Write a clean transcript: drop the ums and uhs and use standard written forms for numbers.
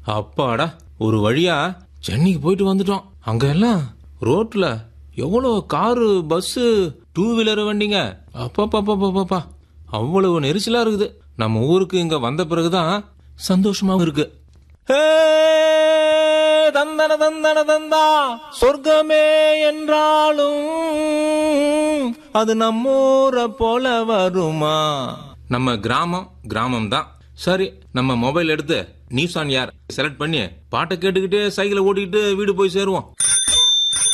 அப்பாடா, ஒரு வழியா சென்னைக்கு போயிட்டு வந்துட்டோம். அங்க எல்லாம் ரோட்ல எவ்வளவு காரு, பஸ், டூ வீலர் வண்டிங்க. அப்பா, அவ்வளவு நெரிசலா இருக்குது. நம்ம ஊருக்கு இங்க வந்த பிறகுதான் சந்தோஷமாவும் இருக்கு. தந்தன தந்தன தந்தா சொர்க்கமே என்றாலும் அது நம்மூரை போல வருமா? நம்ம கிராமம் தான். சரி, நம்ம மொபைல் எடுத்து நியூஸ் ஆன் ஏர் செலக்ட் பண்ணி பாட்டை கேட்டுக்கிட்டே சைக்கிளை ஓட்டிக்கிட்டு வீடு போய் சேருவோம்.